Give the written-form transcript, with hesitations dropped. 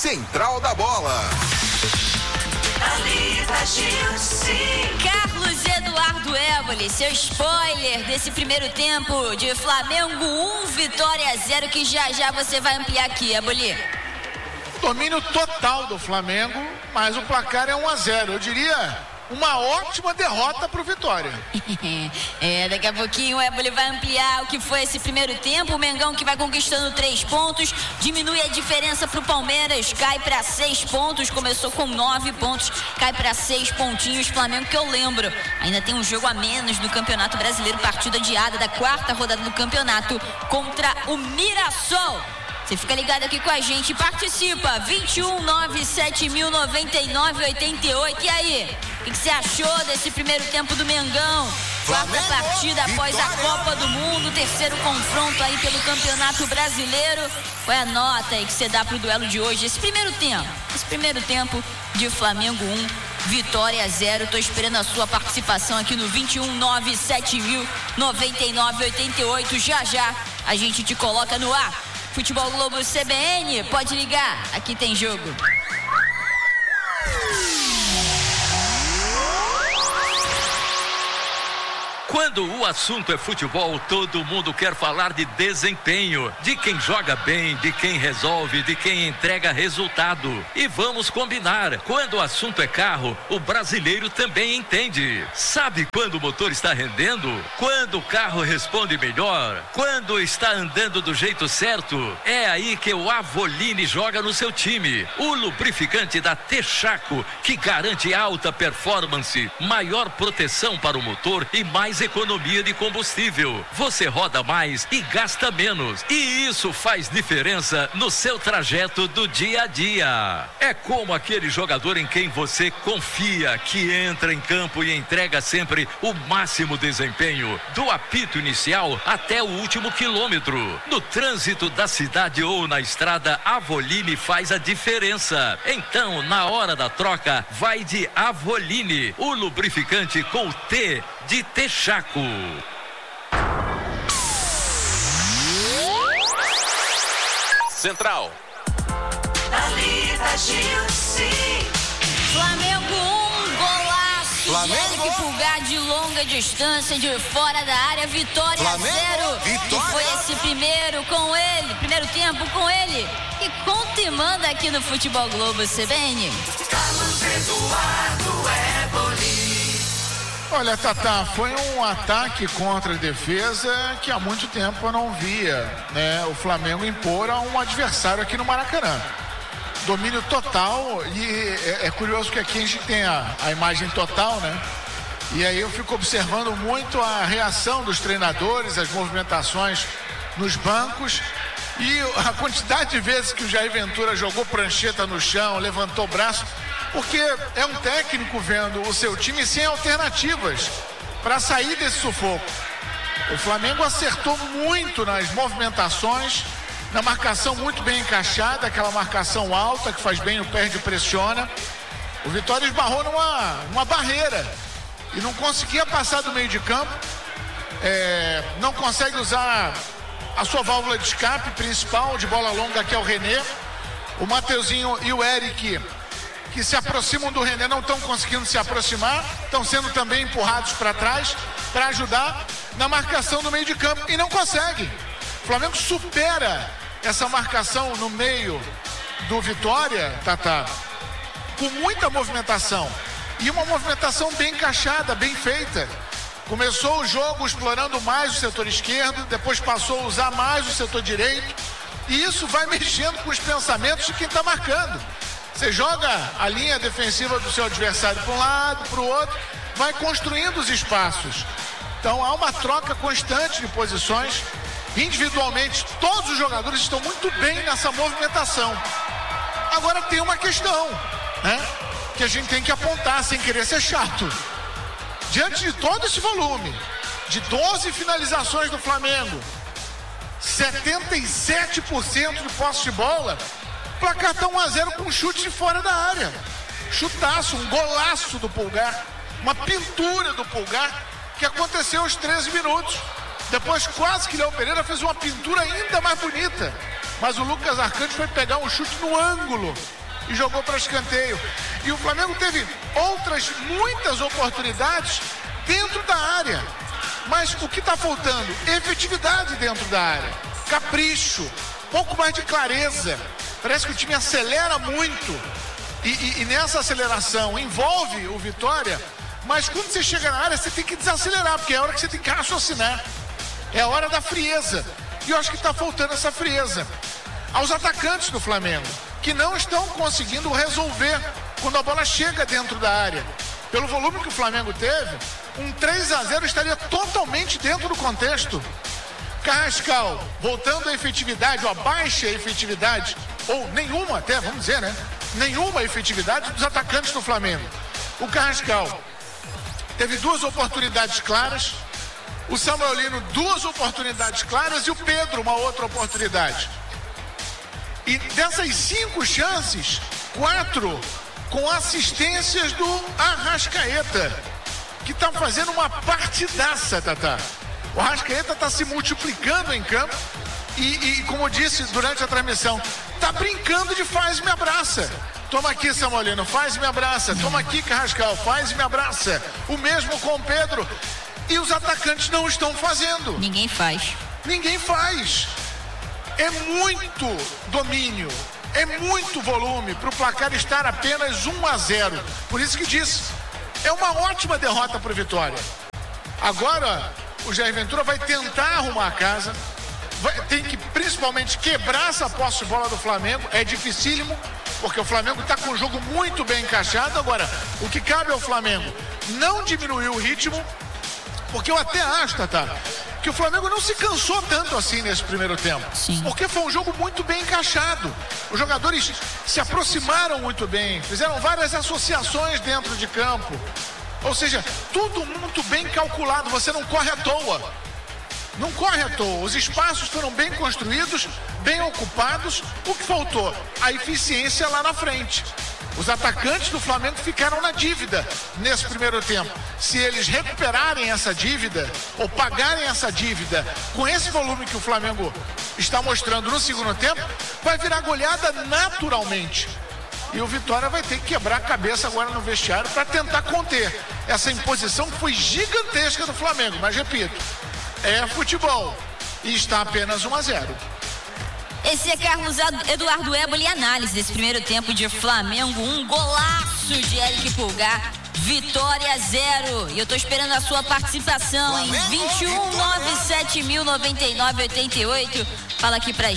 Central da Bola. Carlos Eduardo Éboli, seu spoiler desse primeiro tempo de Flamengo 1, Vitória 0, que já você vai ampliar aqui, Éboli. Domínio total do Flamengo, mas o placar é 1-0. Eu diria uma ótima derrota pro Vitória. Daqui a pouquinho o Éboli vai ampliar o que foi esse primeiro tempo. O Mengão que vai conquistando 3 pontos, diminui a diferença pro Palmeiras, cai para 6 pontos, começou com 9 pontos, cai para 6 pontinhos. Flamengo, que eu lembro, ainda tem um jogo a menos no Campeonato Brasileiro, partida adiada da 4ª rodada do campeonato contra o Mirassol. Você fica ligado aqui com a gente, participa, 21-97000-9988. E aí, o que você achou desse primeiro tempo do Mengão? 4ª partida após a Copa do Mundo, 3º confronto aí pelo Campeonato Brasileiro. Qual é a nota aí que você dá pro duelo de hoje? Esse primeiro tempo de Flamengo 1, Vitória 0. Tô esperando a sua participação aqui no 21-97000-9988. Já a gente te coloca no ar. Futebol Globo CBN, pode ligar, aqui tem jogo. Quando o assunto é futebol, todo mundo quer falar de desempenho, de quem joga bem, de quem resolve, de quem entrega resultado. E vamos combinar, quando o assunto é carro, o brasileiro também entende. Sabe quando o motor está rendendo? Quando o carro responde melhor? Quando está andando do jeito certo? É aí que o Avoline joga no seu time. O lubrificante da Texaco, que garante alta performance, maior proteção para o motor e mais economia de combustível. Você roda mais e gasta menos. E isso faz diferença no seu trajeto do dia a dia. É como aquele jogador em quem você confia, que entra em campo e entrega sempre o máximo desempenho, do apito inicial até o último quilômetro. No trânsito da cidade ou na estrada, Avoline faz a diferença. Então, na hora da troca, vai de Avoline, o lubrificante com o T de Texaco. Central. Flamengo 1, golaço. Flamengo. Que pulgar de longa distância, de fora da área. Vitória 0. E foi esse primeiro tempo com ele. E conta e manda aqui no Futebol Globo CBN. Carlos Eduardo Éboli. Olha, Tatá, foi um ataque contra a defesa que há muito tempo eu não via, né, o Flamengo impor a um adversário aqui no Maracanã. Domínio total, e é curioso que aqui a gente tem a imagem total, né? E aí eu fico observando muito a reação dos treinadores, as movimentações nos bancos e a quantidade de vezes que o Jair Ventura jogou prancheta no chão, levantou o braço, porque é um técnico vendo o seu time sem alternativas para sair desse sufoco. O Flamengo acertou muito nas movimentações, na marcação muito bem encaixada, aquela marcação alta que faz bem, o perde e pressiona. O Vitória esbarrou numa barreira e não conseguia passar do meio de campo, não consegue usar a sua válvula de escape principal de bola longa, que é o René. O Mateuzinho e o Eric, que se aproximam do René, não estão conseguindo se aproximar, estão sendo também empurrados para trás para ajudar na marcação no meio de campo e não consegue. O Flamengo supera essa marcação no meio do Vitória, Tatá, com muita movimentação e uma movimentação bem encaixada, bem feita. Começou o jogo explorando mais o setor esquerdo, depois passou a usar mais o setor direito, e isso vai mexendo com os pensamentos de quem está marcando. Você joga a linha defensiva do seu adversário para um lado, para o outro, vai construindo os espaços. Então há uma troca constante de posições. Individualmente, todos os jogadores estão muito bem nessa movimentação. Agora tem uma questão, né, que a gente tem que apontar sem querer ser chato. Diante de todo esse volume, de 12 finalizações do Flamengo, 77% de posse de bola, o placar tá 1-0 com um chute de fora da área. Chutaço, um golaço do Pulgar, uma pintura do Pulgar que aconteceu aos 13 minutos. Depois quase que Léo Pereira fez uma pintura ainda mais bonita. mas o Lucas Arcanjo foi pegar um chute no ângulo e jogou para escanteio. E o Flamengo teve muitas oportunidades dentro da área. Mas o que está faltando? Efetividade dentro da área. Capricho, pouco mais de clareza. Parece que o time acelera muito. E nessa aceleração envolve o Vitória. Mas quando você chega na área, você tem que desacelerar, porque é a hora que você tem que raciocinar. É a hora da frieza. E eu acho que está faltando essa frieza aos atacantes do Flamengo, que não estão conseguindo resolver quando a bola chega dentro da área. Pelo volume que o Flamengo teve, um 3-0 estaria totalmente dentro do contexto. Carrascal, voltando à efetividade, ou à baixa efetividade, ou nenhuma até, vamos dizer, né? Nenhuma efetividade dos atacantes do Flamengo. O Carrascal teve 2 oportunidades claras, o Samuel Lino 2 oportunidades claras e o Pedro uma outra oportunidade. E dessas 5 chances, 4 com assistências do Arrascaeta, que está fazendo uma partidaça, Tatá. O Arrascaeta está se multiplicando em campo e, como eu disse durante a transmissão, está brincando de faz e me abraça. Toma aqui, Samuel Lino, faz e me abraça. Toma aqui, Carrascal, faz e me abraça. O mesmo com o Pedro. E os atacantes não estão fazendo. Ninguém faz. Ninguém faz. É muito domínio, é muito volume para o placar estar apenas 1-0. Por isso que disse, é uma ótima derrota para o Vitória. Agora, o Jair Ventura vai tentar arrumar a casa, tem que principalmente quebrar essa posse de bola do Flamengo. É dificílimo, porque o Flamengo está com o jogo muito bem encaixado. Agora, o que cabe ao Flamengo, não diminuir o ritmo, porque eu até acho, Tatá, que o Flamengo não se cansou tanto assim nesse primeiro tempo. Sim. Porque foi um jogo muito bem encaixado. Os jogadores se aproximaram muito bem, fizeram várias associações dentro de campo. Ou seja, tudo muito bem calculado, você não corre à toa. Não corre à toa, os espaços foram bem construídos, bem ocupados. O que faltou? A eficiência lá na frente. Os atacantes do Flamengo ficaram na dívida nesse primeiro tempo. Se eles recuperarem essa dívida, ou pagarem essa dívida com esse volume que o Flamengo está mostrando no segundo tempo, vai virar goleada naturalmente. E o Vitória vai ter que quebrar a cabeça agora no vestiário para tentar conter essa imposição que foi gigantesca do Flamengo. Mas repito, é futebol e está apenas 1-0. Esse é Carlos Eduardo Éboli, análise desse primeiro tempo de Flamengo. Um golaço de Eric Pulgar. Vitória 0. E eu tô esperando a sua participação em 21 97 1099 88. Fala aqui pra gente.